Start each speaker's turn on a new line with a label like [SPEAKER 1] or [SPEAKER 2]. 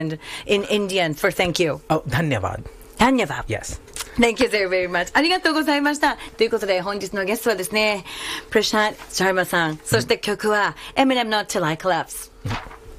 [SPEAKER 1] in Indian for thank you.
[SPEAKER 2] Oh, dhanyavad.
[SPEAKER 1] Dhanyavad.
[SPEAKER 2] Yes.
[SPEAKER 1] Thank you very, very much. ありがとうございました。ということで、本日のゲストはですね、Prashant Sharma さん。そして曲は、Eminem Not Till I Collapse。